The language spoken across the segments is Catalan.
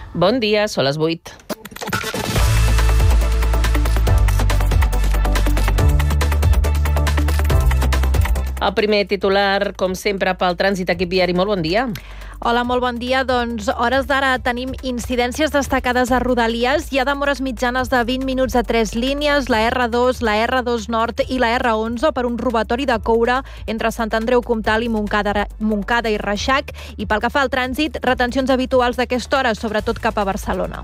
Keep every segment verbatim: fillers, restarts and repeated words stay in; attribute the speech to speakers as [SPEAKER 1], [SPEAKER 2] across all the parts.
[SPEAKER 1] Bon dia, són les vuit. El primer titular, com sempre, pel trànsit equip viari. Molt bon dia.
[SPEAKER 2] Hola, molt bon dia. Doncs hores d'ara tenim incidències destacades a Rodalies. Hi ha demores mitjanes de vint minuts a tres línies, la erra dos, la erra dos Nord i la erra onze per un robatori de coure entre Sant Andreu Comtal i Montcada, Montcada i Reixac. I pel que fa al trànsit, retencions habituals d'aquesta hora, sobretot cap a Barcelona.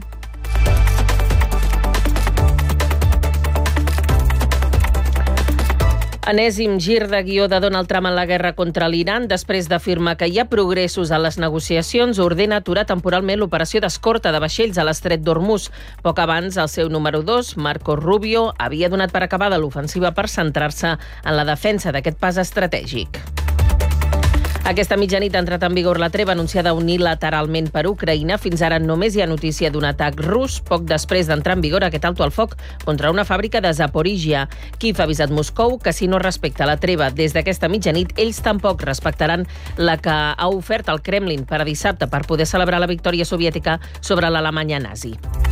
[SPEAKER 1] Enèsim gir de guió de Donald Trump en la guerra contra l'Iran. Després d'afirmar que hi ha progressos en les negociacions, ordena aturar temporalment l'operació d'escorta de vaixells a l'estret d'Hormuz. Poc abans, el seu número dos, Marco Rubio, havia donat per acabada l'ofensiva per centrar-se en la defensa d'aquest pas estratègic. Aquesta mitjanit ha entrat en vigor la treva anunciada unilateralment per Ucraïna. Fins ara només hi ha notícia d'un atac rus, poc després d'entrar en vigor aquest alto al foc contra una fàbrica de Zaporizhia. Kíev ha avisat Moscou que si no respecta la treva des d'aquesta mitjanit, ells tampoc respectaran la que ha ofert el Kremlin per a dissabte per poder celebrar la victòria soviètica sobre l'Alemanya nazi.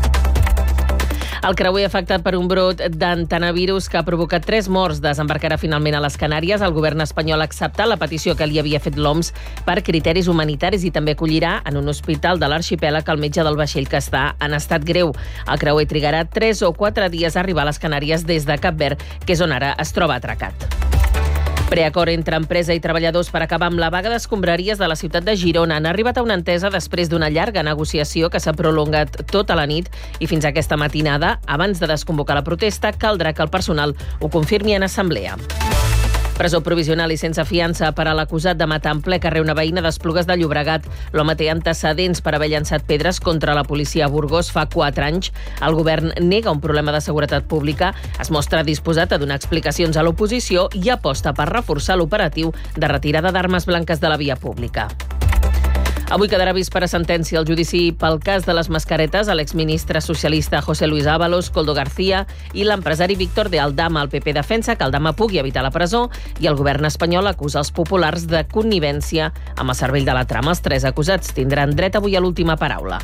[SPEAKER 1] El creuer afectat per un brot d'antanavirus que ha provocat tres morts desembarcarà finalment a les Canàries. El govern espanyol ha acceptat la petició que li havia fet l'O M S per criteris humanitaris i també acollirà en un hospital de l'arxipèlag el metge del vaixell que està en estat greu. El creuer trigarà tres o quatre dies a arribar a les Canàries des de Cap Verd, que és on ara es troba atracat. Preacord entre empresa i treballadors per acabar amb la vaga d'escombraries de la ciutat de Girona. Han arribat a una entesa després d'una llarga negociació que s'ha prolongat tota la nit i fins aquesta matinada, abans de desconvocar la protesta, caldrà que el personal ho confirmi en assemblea. Presó provisional i sense fiança per a l'acusat de matar en ple carrer una veïna d'Esplugues de Llobregat. L'home té antecedents per haver llançat pedres contra la policia a Burgos fa quatre anys. El govern nega un problema de seguretat pública, es mostra disposat a donar explicacions a l'oposició i aposta per reforçar l'operatiu de retirada d'armes blanques de la via pública. Avui quedarà vist per a sentència el judici pel cas de les mascaretes a l'exministre socialista José Luis Ábalos, Koldo García i l'empresari Víctor de Aldama. El P P defensa que Aldama pugui evitar la presó i el govern espanyol acusa els populars de connivència amb el cervell de la trama. Els tres acusats tindran dret avui a l'última paraula.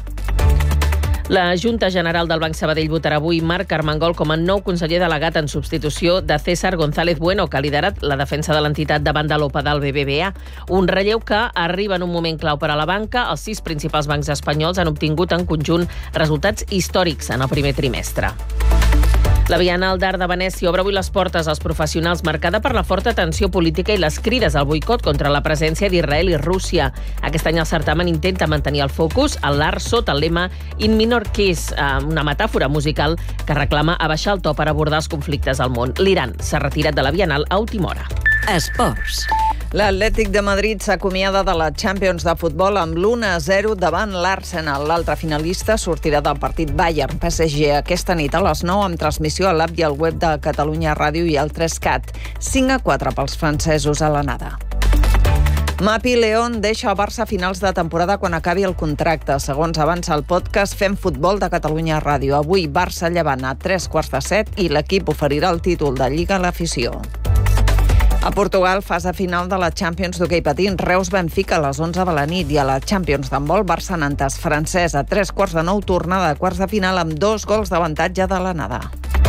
[SPEAKER 1] La Junta General del Banc Sabadell votarà avui Marc Armengol com a nou conseller delegat en substitució de César González Bueno, que ha liderat la defensa de l'entitat davant de l'O P A del B B V A. Un relleu que arriba en un moment clau per a la banca. Els sis principals bancs espanyols han obtingut en conjunt resultats històrics en el primer trimestre. La Bienal d'Art de Venècia obre avui les portes als professionals, marcada per la forta tensió política i les crides al boicot contra la presència d'Israel i Rússia. Aquest any el certamen intenta mantenir el focus en l'art sota el lema In Minor Keys, una metàfora musical que reclama abaixar el to per abordar els conflictes al món. L'Iran s'ha retirat de la Bienal a última hora.
[SPEAKER 3] Esports. L'Atlètic de Madrid s'acomiada de la Champions de futbol amb l'u a zero davant l'Arsenal. L'altre finalista sortirà del partit Bayern P S G aquesta nit a les nou amb transmissió a l'app i al web de Catalunya Ràdio i el tres cat. cinc a quatre pels francesos a l'anada. Mapi León deixa el Barça a finals de temporada quan acabi el contracte. Segons avança el podcast Fem Futbol de Catalunya Ràdio. Avui Barça-Llevant a tres quarts de set i l'equip oferirà el títol de Lliga a l'afició. A Portugal, fase final de la Champions d'hoquei patins, Reus-Benfica a les onze de la nit i a la Champions d'handbol, Barça-Nantes francès a tres quarts de nou, tornada a quarts de final amb dos gols d'avantatge de l'anada.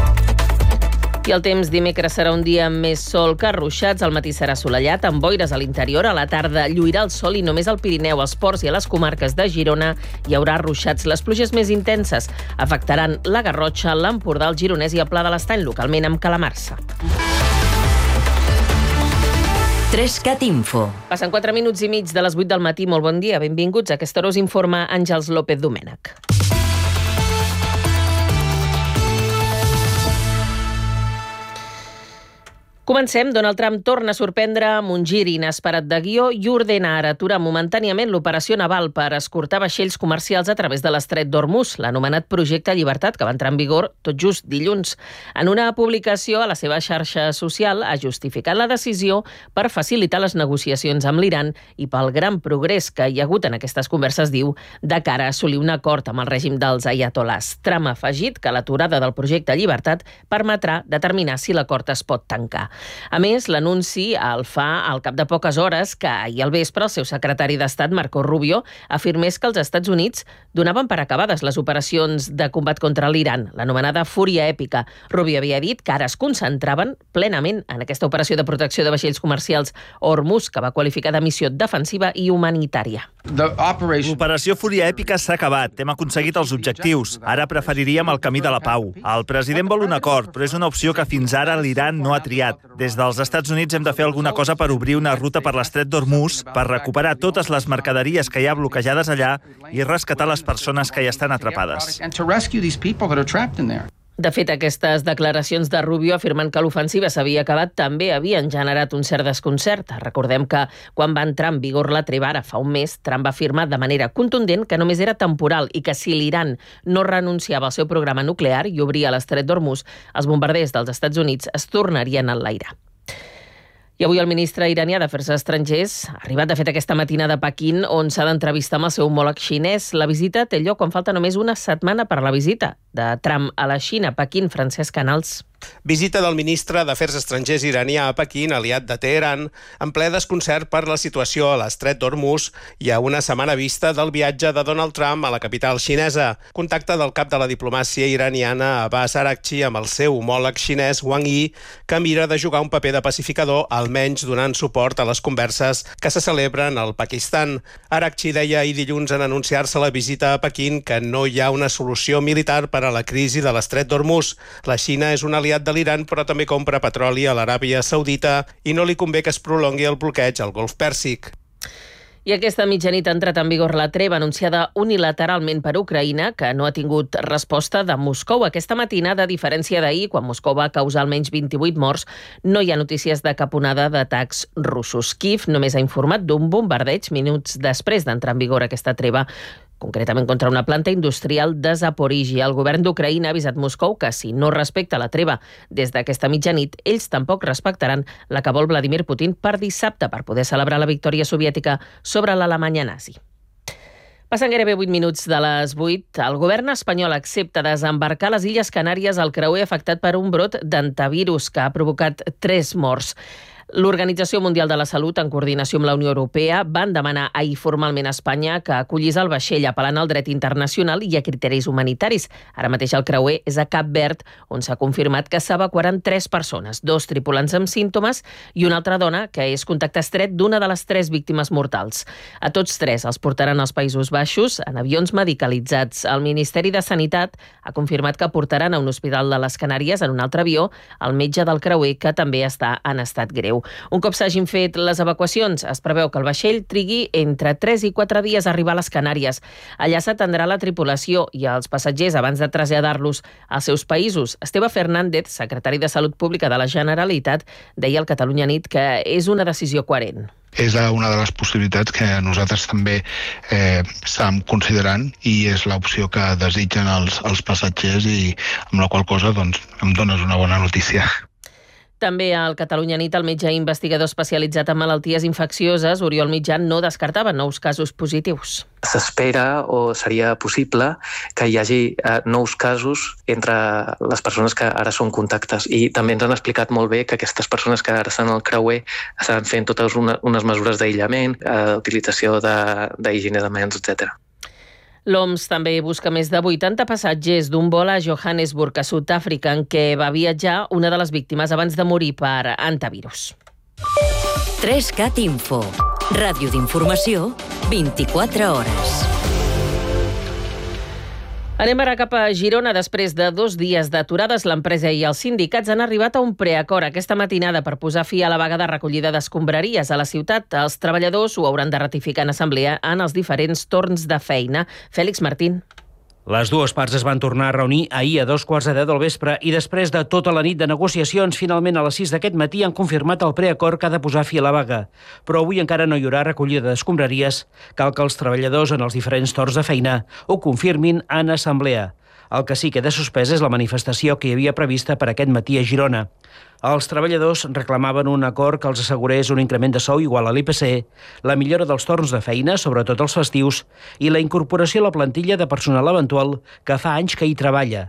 [SPEAKER 1] I el temps dimecres serà un dia amb més sol que ruixats. Al matí serà assolellat, amb boires a l'interior. A la tarda lluirà el sol i només al Pirineu, als ports i a les comarques de Girona hi haurà ruixats. Les pluges més intenses afectaran la Garrotxa, l'Empordà, el Gironès i el Pla de l'Estany, localment amb calamarsa.
[SPEAKER 3] tres cat Info.
[SPEAKER 1] Passen quatre minuts i mig de les vuit del matí. Molt bon dia, benvinguts. A aquesta hora us informa Àngels López Domènech. Comencem. Donald Trump torna a sorprendre amb un gir inesperat de guió i ordena ara aturar momentàniament l'operació naval per escortar vaixells comercials a través de l'estret d'Hormuz, l'anomenat Projecte Llibertat, que va entrar en vigor tot just dilluns. En una publicació a la seva xarxa social ha justificat la decisió per facilitar les negociacions amb l'Iran i pel gran progrés que hi ha hagut en aquestes converses, diu, de cara a assolir un acord amb el règim dels aiatolars. Trump ha afegit que l'aturada del Projecte Llibertat permetrà determinar si l'acord es pot tancar. A més, l'anunci el fa al cap de poques hores que ahir al vespre el seu secretari d'Estat, Marco Rubio, afirmés que els Estats Units donaven per acabades les operacions de combat contra l'Iran, l'anomenada Fúria Èpica. Rubio havia dit que ara es concentraven plenament en aquesta operació de protecció de vaixells comercials Hormuz, que va qualificar de missió defensiva i humanitària.
[SPEAKER 4] L'operació Fúria Èpica s'ha acabat. Hem aconseguit els objectius. Ara preferiríem el camí de la pau. El president vol un acord, però és una opció que fins ara l'Iran no ha triat. Des dels Estats Units hem de fer alguna cosa per obrir una ruta per l'estret d'Hormuz, per recuperar totes les mercaderies que hi ha bloquejades allà i rescatar les persones que hi estan atrapades.
[SPEAKER 1] De fet, aquestes declaracions de Rubio afirmant que l'ofensiva s'havia acabat també havien generat un cert desconcert. Recordem que quan va entrar en vigor la treva ara fa un mes, Trump va afirmar de manera contundent que només era temporal i que si l'Iran no renunciava al seu programa nuclear i obria l'estret d'Hormuz, els bombarders dels Estats Units es tornarien a enlairar. I avui el ministre iranià d'Afers Estrangers ha arribat, de fet, aquesta matinada a Pequín, on s'ha d'entrevistar amb el seu homòleg xinès. La visita té lloc quan falta només una setmana per la visita de Trump a la Xina. Pequín, Francesc Canals.
[SPEAKER 5] Visita del ministre d'Afers Estrangers iranià a Pequín, aliat de Teheran, en ple desconcert per la situació a l'estret d'Hormuz i a una setmana vista del viatge de Donald Trump a la capital xinesa. Contacte del cap de la diplomàcia iraniana Abbas Araghchi amb el seu homòleg xinès Wang Yi, que mira de jugar un paper de pacificador, almenys donant suport a les converses que se celebren al Pakistan. Araghchi deia ahir dilluns en anunciar-se la visita a Pequín que no hi ha una solució militar per a la crisi de l'estret d'Hormuz. La Xina és un aliat de l'Iran, però també compra petroli a l'Aràbia Saudita i no li convé que es prolongui el bloqueig al Golf Pèrsic.
[SPEAKER 1] I aquesta mitjanit ha entrat en vigor la treva anunciada unilateralment per Ucraïna, que no ha tingut resposta de Moscou. Aquesta matinada, a diferència d'ahir, quan Moscou va causar almenys vint-i-vuit morts, no hi ha notícies de cap onada d'atacs russos. Kíev només ha informat d'un bombardeig minuts després d'entrar en vigor aquesta treva, concretament contra una planta industrial de Zaporizhia. El govern d'Ucraïna ha avisat Moscou que si no respecta la treva des d'aquesta mitjanit, ells tampoc respectaran la que vol Vladimir Putin per dissabte, per poder celebrar la victòria soviètica sobre l'Alemanya nazi. Passen gairebé vuit minuts de les vuit. El govern espanyol accepta desembarcar a les Illes Canàries el creuer afectat per un brot d'hantavirus que ha provocat tres morts. L'Organització Mundial de la Salut, en coordinació amb la Unió Europea, van demanar ahir formalment a Espanya que acollís el vaixell apel·lant al dret internacional i a criteris humanitaris. Ara mateix el creuer és a Cap Verd, on s'ha confirmat que s'evacuaran tres persones, dos tripulants amb símptomes i una altra dona que és contacte estret d'una de les tres víctimes mortals. A tots tres els portaran als Països Baixos en avions medicalitzats. El Ministeri de Sanitat ha confirmat que portaran a un hospital de les Canàries en un altre avió el metge del creuer, que també està en estat greu. Un cop s'hagin fet les evacuacions, es preveu que el vaixell trigui entre tres i quatre dies a arribar a les Canàries. Allà s'atendrà la tripulació i els passatgers abans de traslladar-los als seus països. Esteve Fernández, secretari de Salut Pública de la Generalitat, deia al Catalunya Nit que és una decisió coherent.
[SPEAKER 6] És una de les possibilitats que nosaltres també eh, estem considerant i és l'opció que desitgen els, els passatgers i amb la qual cosa doncs, em dones una bona notícia.
[SPEAKER 1] També al Catalunya Nit, el metge investigador especialitzat en malalties infeccioses, Oriol Mitjan, no descartava nous casos positius.
[SPEAKER 7] S'espera o seria possible que hi hagi eh, nous casos entre les persones que ara són contactes i també ens han explicat molt bé que aquestes persones que ara estan al creuer estan fent totes una, unes mesures d'aïllament, eh, utilització d'higiene de, de mans, etcètera.
[SPEAKER 1] L'O M S també busca més de vuitanta passatgers d'un vol a Johannesburg, a Sud-àfrica, en què va viatjar una de les víctimes abans de morir per hantavirus.
[SPEAKER 8] tres cat Info. Ràdio d'informació, vint-i-quatre hores.
[SPEAKER 1] Anem ara cap a Girona. Després de dos dies d'aturades, l'empresa i els sindicats han arribat a un preacord aquesta matinada per posar fi a la vaga de recollida d'escombraries a la ciutat. Els treballadors ho hauran de ratificar en assemblea en els diferents torns de feina. Fèlix Martín.
[SPEAKER 9] Les dues parts es van tornar a reunir ahir a dos quarts de deu del vespre i després de tota la nit de negociacions, finalment a les sis d'aquest matí han confirmat el preacord que ha de posar fi a la vaga. Però avui encara no hi haurà recollida d'escombraries. Cal que els treballadors en els diferents torns de feina ho confirmin en assemblea. El que sí que queda suspès és la manifestació que hi havia prevista per aquest matí a Girona. Els treballadors reclamaven un acord que els assegurés un increment de sou igual a l'I P C, la millora dels torns de feina, sobretot els festius, i la incorporació a la plantilla de personal eventual que fa anys que hi treballa.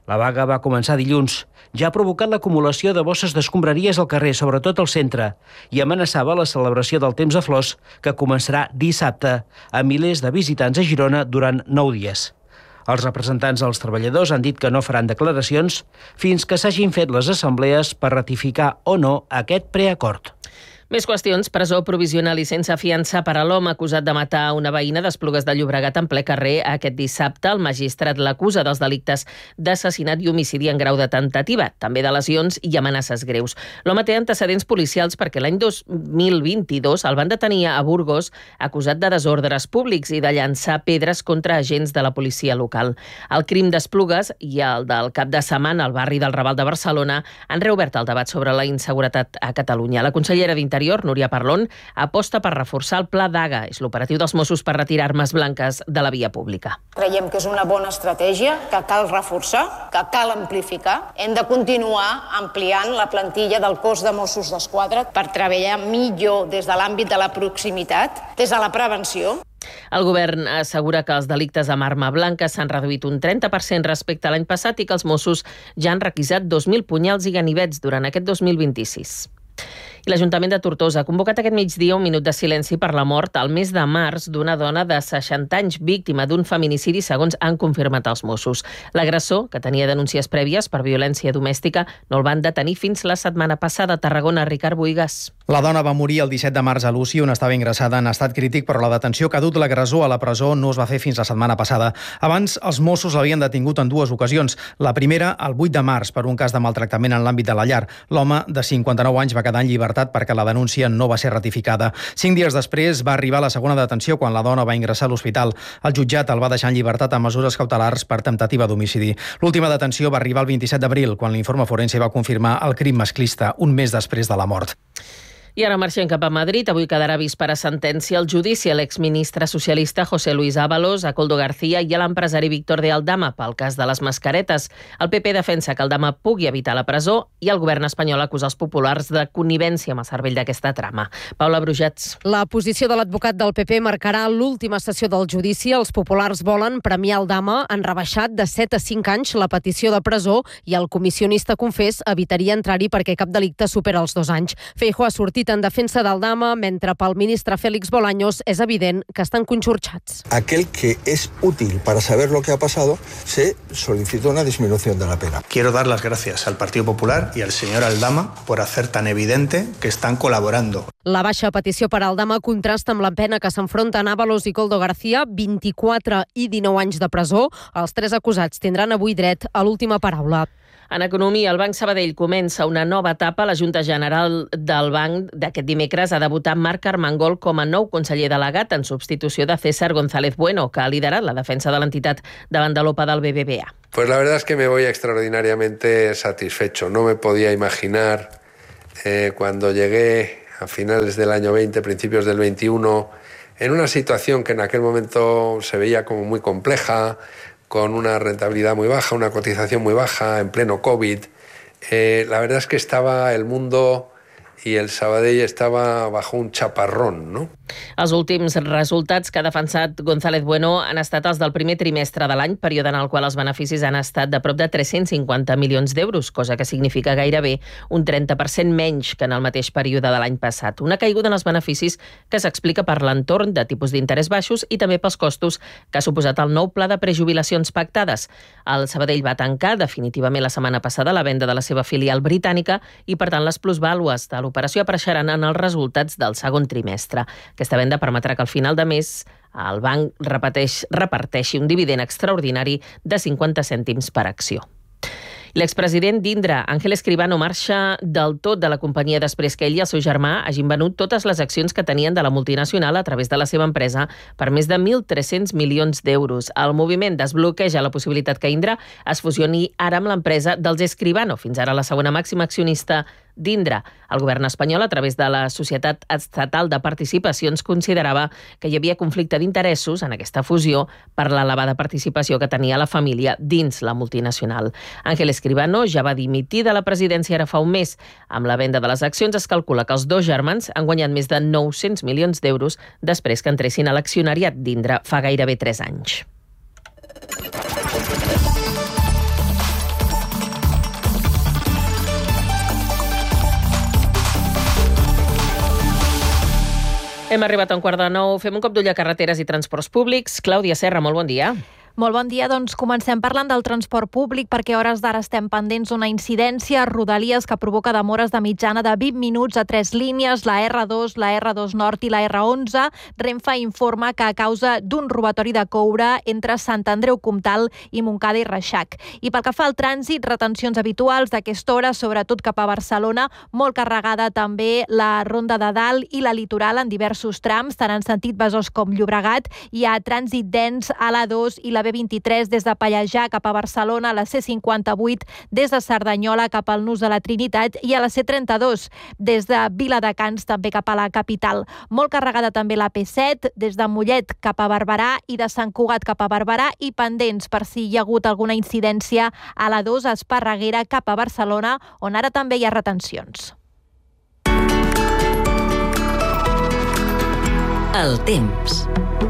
[SPEAKER 9] La vaga va començar dilluns. Ja ha provocat l'acumulació de bosses d'escombraries al carrer, sobretot al centre, i amenaçava la celebració del Temps de Flors, que començarà dissabte, amb milers de visitants a Girona durant nou dies. Els representants dels treballadors han dit que no faran declaracions fins que s'hagin fet les assemblees per ratificar o no aquest preacord.
[SPEAKER 1] Més qüestions. Presó provisional i sense fiança per a l'home acusat de matar una veïna d'Esplugues de Llobregat en ple carrer aquest dissabte. El magistrat l'acusa dels delictes d'assassinat i homicidi en grau de temptativa, també de lesions i amenaces greus. L'home té antecedents policials perquè l'any dos mil vint-i-dos el van detenir a Burgos acusat de desordres públics i de llançar pedres contra agents de la policia local. El crim d'Esplugues i el del cap de setmana al barri del Raval de Barcelona han reobert el debat sobre la inseguretat a Catalunya. La consellera d'Interior, Núria Parlon, aposta per reforçar el Pla Daga. És l'operatiu dels Mossos per retirar armes blanques de la via pública.
[SPEAKER 10] Creiem que és una bona estratègia, que cal reforçar, que cal amplificar. Hem de continuar ampliant la plantilla del cos de Mossos d'Esquadra per treballar millor des de l'àmbit de la proximitat, des de la prevenció.
[SPEAKER 1] El govern assegura que els delictes amb arma blanca s'han reduït un trenta per cent respecte a l'any passat i que els Mossos ja han requisat dos mil punyals i ganivets durant aquest dos mil vint-i-sis. I l'Ajuntament de Tortosa ha convocat aquest migdia un minut de silenci per la mort al mes de març d'una dona de seixanta anys víctima d'un feminicidi, segons han confirmat els Mossos. L'agressor, que tenia denúncies prèvies per violència domèstica, no el van detenir fins la setmana passada a Tarragona. Ricard Buigas.
[SPEAKER 11] La dona va morir el disset de març a l'U C I, on estava ingressada en estat crític, però la detenció que ha dut l'agressor a la presó no es va fer fins la setmana passada. Abans, els Mossos l'havien detingut en dues ocasions. La primera, el vuit de març, per un cas de maltractament en l'àmbit de la llar. L'home, de cinquanta-nou anys, va quedar en llibertat perquè la denúncia no va ser ratificada. Cinc dies després va arribar la segona detenció quan la dona va ingressar a l'hospital. El jutjat el va deixar en llibertat amb mesures cautelars per temptativa d'homicidi. L'última detenció va arribar el vint-i-set d'abril, quan l'informe forense va confirmar el crim masclista un mes després de la mort.
[SPEAKER 1] I ara marxem cap a Madrid. Avui quedarà vist per a sentència el judici a l'exministre socialista José Luis Ábalos, a Koldo García i a l'empresari Víctor de Aldama pel cas de les mascaretes. El P P defensa que Aldama pugui evitar la presó i el govern espanyol acusa els populars de connivència amb el cervell d'aquesta trama. Paula Brujats.
[SPEAKER 12] La posició de l'advocat del P P marcarà l'última sessió del judici. Els populars volen premiar Aldama. Han rebaixat de set a cinc anys la petició de presó i el comissionista confés evitaria entrar-hi perquè cap delicte supera els dos anys. Feijóo ha sortit en defensa d'Aldama, mentre pel ministre Félix Bolaños és evident que estan conxorxats.
[SPEAKER 13] Aquel que es útil para saber lo que ha pasado, se solicitó una disminución de la pena.
[SPEAKER 14] Quiero dar las gracias al Partido Popular y al señor Aldama por hacer tan evidente que están colaborando.
[SPEAKER 12] La baixa petició per Aldama contrasta amb la pena que s'enfronten Ábalos i Koldo García, vint-i-quatre i dinou anys de presó. Els tres acusats tindran avui dret a l'última paraula.
[SPEAKER 1] En economia, el Banc Sabadell comença una nova etapa. La Junta General del Banc d'aquest dimecres ha debutat Marc Armengol com a nou conseller delegat en substitució de César González Bueno, que ha liderat la defensa de l'entitat davant de l'OPA del B B V A.
[SPEAKER 15] Pues la verdad es que me voy extraordinariamente satisfecho. No me podía imaginar eh, cuando llegué a finales del año veinte, principios del veintiuno, en una situación que en aquel momento se veía como muy compleja, con una rentabilidad muy baja, una cotización muy baja, en pleno COVID. Eh, la verdad es que estaba el mundo i el Sabadell estava bajo un chaparrón, no?
[SPEAKER 1] Els últims resultats que ha defensat González Bueno han estat els del primer trimestre de l'any, període en el qual els beneficis han estat de prop de tres-cents cinquanta milions d'euros, cosa que significa gairebé un trenta per cent menys que en el mateix període de l'any passat. Una caiguda en els beneficis que s'explica per l'entorn de tipus d'interès baixos i també pels costos que ha suposat el nou pla de prejubilacions pactades. El Sabadell va tancar definitivament la setmana passada la venda de la seva filial britànica i, per tant, les plusvàlues de l'operació apareixeran en els resultats del segon trimestre. Aquesta venda permetrà que al final de mes el banc repeteix, reparteixi un dividend extraordinari de cinquanta cèntims per acció. L'expresident d'Indra, Ángel Escribano, marxa del tot de la companyia després que ell i el seu germà hagin venut totes les accions que tenien de la multinacional a través de la seva empresa per més de mil tres-cents milions d'euros. El moviment desbloqueja la possibilitat que Indra es fusioni ara amb l'empresa dels Escribano, fins ara la segona màxima accionista d'Indra. El govern espanyol, a través de la Societat Estatal de Participacions, considerava que hi havia conflicte d'interessos en aquesta fusió per l'elevada participació que tenia la família dins la multinacional. Ángel Escribano ja va dimitir de la presidència ara fa un mes. Amb la venda de les accions es calcula que els dos germans han guanyat més de nou-cents milions d'euros després que entressin a l'accionariat d'Indra fa gairebé tres anys. Hem arribat a un quart de nou. Fem un cop d'ull a carreteres i transports públics. Clàudia Serra, molt bon dia.
[SPEAKER 2] Molt bon dia, doncs comencem parlant del transport públic perquè a hores d'ara estem pendents d'una incidència a Rodalies que provoca demores de mitjana de vint minuts a tres línies, la erre dos, la erre dos Nord i la erre onze. Renfe informa que a causa d'un robatori de coure entre Sant Andreu Comtal i Montcada i Reixac. I pel que fa al trànsit, retencions habituals d'aquesta hora, sobretot cap a Barcelona, molt carregada també la Ronda de Dalt i la Litoral en diversos trams, tant en sentit Besòs com Llobregat. Hi ha trànsit dens a l'A dos i la B vint-i-tres des de Pallejà cap a Barcelona, a la C cinquanta-vuit des de Cerdanyola cap al Nus de la Trinitat i a la C trenta-dos des de Viladecans també cap a la capital. Molt carregada també la P set des de Mollet cap a Barberà i de Sant Cugat cap a Barberà i pendents per si hi ha hagut alguna incidència a l'A dos a Esparreguera cap a Barcelona, on ara també hi ha retencions.
[SPEAKER 8] El temps.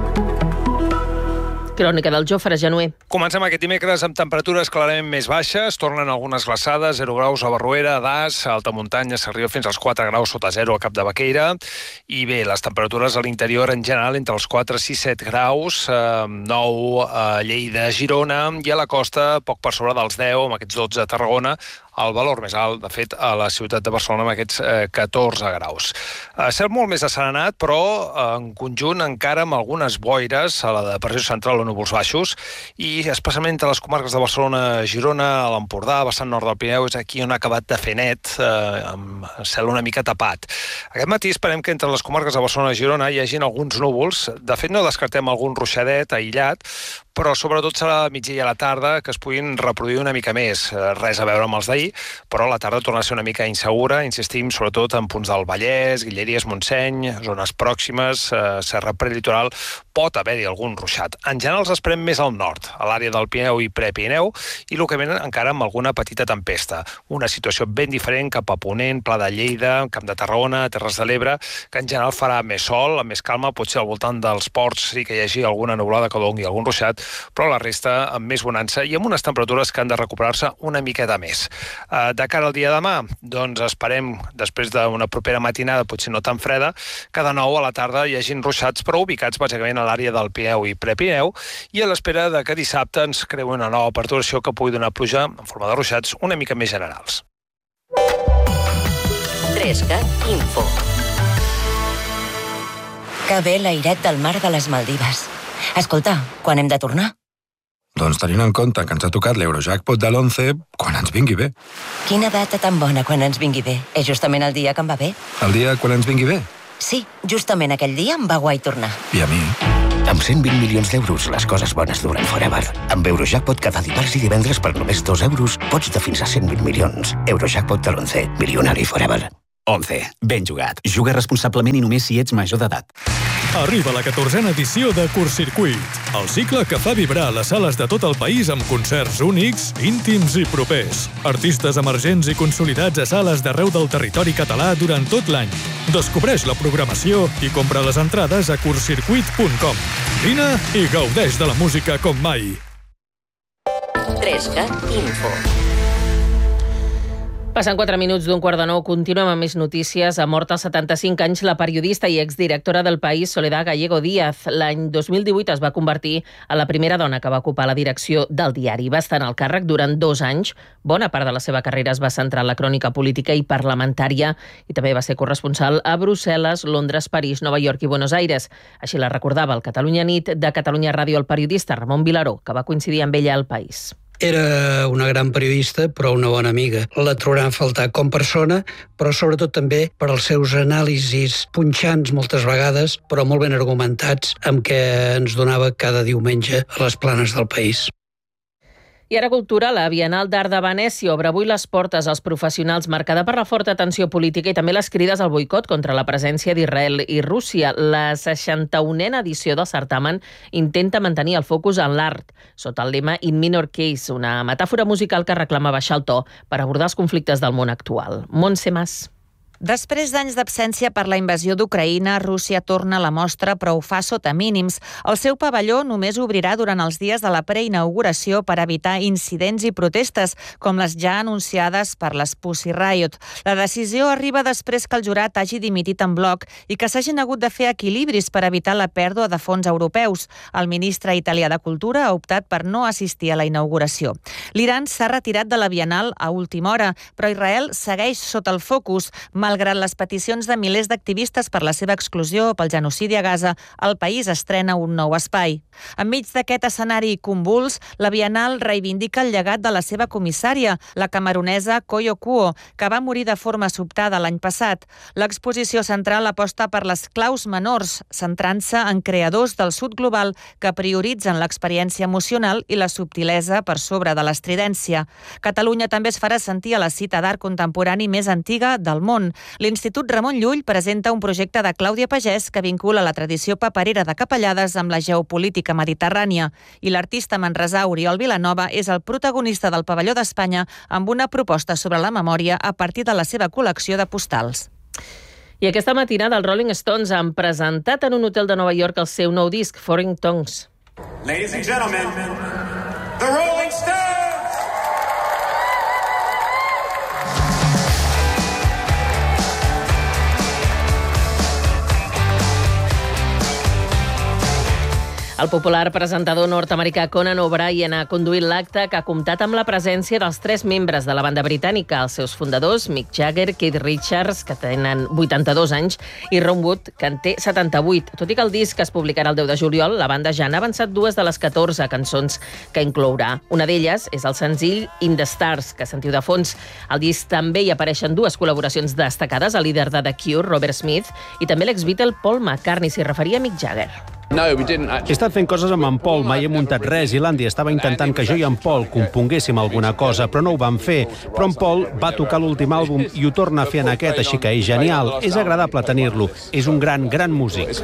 [SPEAKER 1] Crònica del Jofre Genuer.
[SPEAKER 16] Comencem aquest dimecres amb temperatures clarament més baixes. Tornen algunes glaçades, zero graus a Barruera, a Das, a alta muntanya s'arriba fins als quatre graus sota zero a Capdevaqueira. I bé, les temperatures a l'interior en general entre els quatre, sis, set graus, eh, nou a Lleida, Girona, i a la costa poc per sobre dels deu, amb aquests dotze a Tarragona. El valor més alt, de fet, a la ciutat de Barcelona amb aquests eh, catorze graus. Eh, cel molt més asserenat, però eh, en conjunt encara amb algunes boires a la depressió central o núvols baixos, i especialment entre les comarques de Barcelona, Girona, a l'Empordà, vessant nord del Pirineu, és aquí on ha acabat de fer net, eh, amb cel una mica tapat. Aquest matí esperem que entre les comarques de Barcelona i Girona hi hagin alguns núvols. De fet, no descartem algun ruixadet aïllat, però sobretot serà a migdia i a la tarda que es puguin reproduir una mica més. Res a veure amb els d'ahir, però la tarda torna a ser una mica insegura, insistim, sobretot en punts del Vallès, Guilleries, Montseny, zones pròximes, eh, Serra Prelitoral, pot haver-hi algun ruixat. En general els esperem més al nord, a l'àrea del Pirineu i Prepirineu, i localment encara amb alguna petita tempesta. Una situació ben diferent cap a Ponent, Pla de Lleida, Camp de Tarragona, Terres de l'Ebre, que en general farà més sol, amb més calma, potser al voltant dels ports sí que hi hagi alguna nuvolada que doni algun ruixat, però la resta amb més bonança i amb unes temperatures que han de recuperar-se una miqueta més. De cara al dia de demà, doncs esperem, després d'una propera matinada potser no tan freda, que de nou a la tarda hi hagin ruixats, però ubicats bàsicament a l'àrea del Pirineu i Prepirineu, i a l'espera de que dissabte ens creui una nova perturbació que pugui donar pluja en forma de ruixats una mica més generals.
[SPEAKER 8] tres cat Info. Que bé l'airet del mar de les Maldives. Escolta, quan hem de tornar?
[SPEAKER 17] Doncs tenint en compte que ens ha tocat l'Eurojackpot de l'onze, quan ens vingui bé.
[SPEAKER 8] Quina data tan bona quan ens vingui bé. És justament el dia que em va bé.
[SPEAKER 17] El dia quan ens vingui bé?
[SPEAKER 8] Sí, justament aquell dia em va guai tornar.
[SPEAKER 17] I a mi?
[SPEAKER 18] Amb cent vint milions d'euros, les coses bones duren forever. Amb Eurojackpot cada dimarts i divendres per només dos euros pots de fins a cent vint milions. Eurojackpot de l'onze. Milionari forever.
[SPEAKER 19] onze. Ben jugat. Juga responsablement i només si ets major d'edat.
[SPEAKER 20] Arriba la catorzena edició de Curtcircuit, el cicle que fa vibrar les sales de tot el país amb concerts únics, íntims i propers. Artistes emergents i consolidats a sales d'arreu del territori català durant tot l'any. Descobreix la programació i compra les entrades a curtcircuit punt com. Vine i gaudeix de la música com mai.
[SPEAKER 8] tres cat Info.
[SPEAKER 1] Passen quatre minuts d'un quart de nou, continuem amb més notícies. Ha mort als setanta-cinc anys la periodista i exdirectora del País, Soledad Gallego Díaz. L'any dos mil divuit es va convertir en la primera dona que va ocupar la direcció del diari. Va estar en el càrrec durant dos anys. Bona part de la seva carrera es va centrar en la crònica política i parlamentària i també va ser corresponsal a Brussel·les, Londres, París, Nova York i Buenos Aires. Així la recordava el Catalunya Nit de Catalunya Ràdio el periodista Ramon Vilaró, que va coincidir amb ella al País.
[SPEAKER 21] Era una gran periodista, però una bona amiga. La trobarem a faltar com persona, però sobretot també per als seus anàlisis punxants moltes vegades, però molt ben argumentats, amb què ens donava cada diumenge a les planes del País.
[SPEAKER 1] I ara cultura, la Bienal d'Art de Venècia obre avui les portes als professionals, marcada per la forta tensió política i també les crides al boicot contra la presència d'Israel i Rússia. La seixanta-unena edició del certamen intenta mantenir el focus en l'art, sota el lema In Minor Case, una metàfora musical que reclama baixar el to per abordar els conflictes del món actual. Montse Mas.
[SPEAKER 3] Després d'anys d'absència per la invasió d'Ucraïna, Rússia torna a la mostra, però ho fa sota mínims. El seu pavelló només obrirà durant els dies de la preinauguració per evitar incidents i protestes, com les ja anunciades per les Pussy Riot. La decisió arriba després que el jurat hagi dimitit en bloc i que s'hagin hagut de fer equilibris per evitar la pèrdua de fons europeus. El ministre italià de Cultura ha optat per no assistir a la inauguració. L'Iran s'ha retirat de la Bienal a última hora, però Israel segueix sota el focus. Malgrat les peticions de milers d'activistes per la seva exclusió o pel genocidi a Gaza, el país estrena un nou espai. Enmig d'aquest escenari convuls, la Bienal reivindica el llegat de la seva comissària, la camerunesa Koyo Kuo, que va morir de forma sobtada l'any passat. L'exposició central aposta per les claus menors, centrant-se en creadors del sud global que prioritzen l'experiència emocional i la subtilesa per sobre de l'estridència. Catalunya també es farà sentir a la cita d'art contemporani més antiga del món. L'Institut Ramon Llull presenta un projecte de Clàudia Pagès que vincula la tradició paperera de Capellades amb la geopolítica mediterrània. I l'artista manresà Oriol Vilanova és el protagonista del Pavelló d'Espanya amb una proposta sobre la memòria a partir de la seva col·lecció de postals.
[SPEAKER 1] I aquesta matinada els Rolling Stones han presentat en un hotel de Nova York el seu nou disc, Foreign Tongues.
[SPEAKER 22] Ladies and gentlemen, the Rolling Stones!
[SPEAKER 1] El popular presentador nord-americà Conan O'Brien ha conduït l'acte que ha comptat amb la presència dels tres membres de la banda britànica, els seus fundadors, Mick Jagger, Keith Richards, que tenen vuitanta-dos anys, i Ron Wood, que en té setanta-vuit. Tot i que el disc es publicarà el deu de juliol, la banda ja n'ha avançat dues de les catorze cançons que inclourà. Una d'elles és el senzill In the Stars, que sentiu de fons. Al disc també hi apareixen dues col·laboracions destacades, el líder de The Cure, Robert Smith, i també l'ex-Beatle Paul McCartney, s'hi referia a Mick Jagger.
[SPEAKER 23] He estat fent coses amb en Paul, mai he muntat res, i l'Andy estava intentant que jo i en Paul componguéssim alguna cosa, però no ho vam fer. Però en Paul va tocar l'últim àlbum i ho torna a fer en aquest, així que és genial. És agradable tenir-lo. És un gran, gran músic.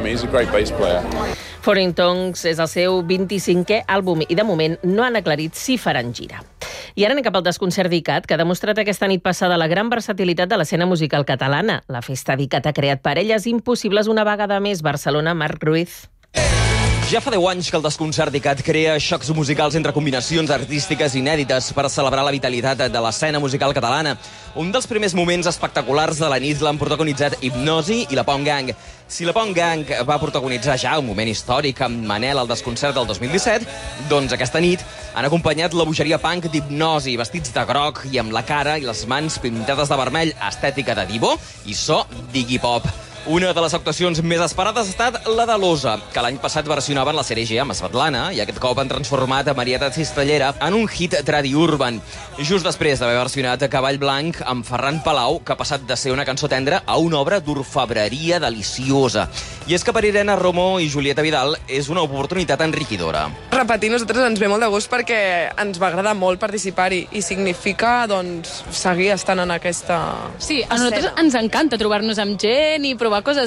[SPEAKER 1] Foreign Tongues és el seu vint-i-cinquè àlbum i de moment no han aclarit si faran gira. I ara anem cap al desconcert d'ICAT, que ha demostrat aquesta nit passada la gran versatilitat de l'escena musical catalana. La festa d'ICAT ha creat parelles impossibles una vegada més. Barcelona, Marc Ruiz.
[SPEAKER 24] Ja fa deu anys que el desconcert d'ICAT crea xocs musicals entre combinacions artístiques inèdites per celebrar la vitalitat de l'escena musical catalana. Un dels primers moments espectaculars de la nit l'han protagonitzat Hipnosi i la Pong Gang. Si la Pong Gang va protagonitzar ja un moment històric amb Manel al desconcert del dos mil disset, doncs aquesta nit han acompanyat la bogeria punk d'Hipnosi, vestits de groc i amb la cara i les mans pintades de vermell, estètica de divo i so d'Iggy Pop. Una de les actuacions més esperades ha estat la de l'Osa, que l'any passat versionaven la sèrie G amb Svetlana i aquest cop han transformat a Marieta Cistellera en un hit tradi-urban. Just després d'haver versionat a Cavall Blanc amb Ferran Palau, que ha passat de ser una cançó tendra a una obra d'orfebreria deliciosa. I és que per Irene Romo i Julieta Vidal és una oportunitat enriquidora.
[SPEAKER 25] Repetir nosaltres ens ve molt de gust perquè ens va agradar molt participar-hi i significa doncs, seguir estant en aquesta
[SPEAKER 26] Sí, a nosaltres ens encanta trobar-nos amb gent i provar coses